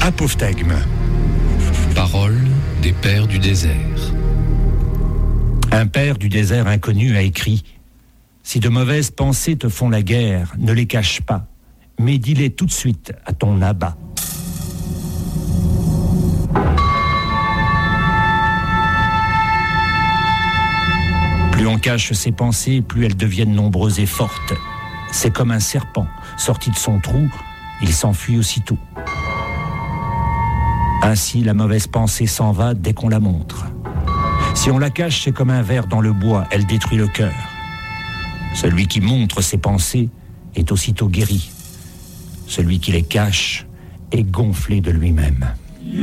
Apophthegme. Parole des pères du désert. Un père du désert inconnu a écrit « Si de mauvaises pensées te font la guerre, ne les cache pas, mais dis-les tout de suite à ton abat. » Plus on cache ses pensées, plus elles deviennent nombreuses et fortes. C'est comme un serpent, sorti de son trou, il s'enfuit aussitôt. Ainsi, la mauvaise pensée s'en va dès qu'on la montre. Si on la cache, c'est comme un ver dans le bois, elle détruit le cœur. Celui qui montre ses pensées est aussitôt guéri. Celui qui les cache est gonflé de lui-même.